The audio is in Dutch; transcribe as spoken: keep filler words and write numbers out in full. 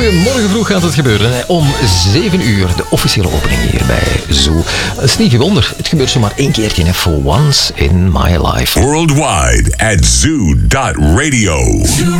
Morgen vroeg gaat het gebeuren. Hè. Om zeven uur de officiële opening hier bij Zoo. Stevie Wonder, het gebeurt zomaar één keertje. Hè. For once in my life. Worldwide at zoo dot radio.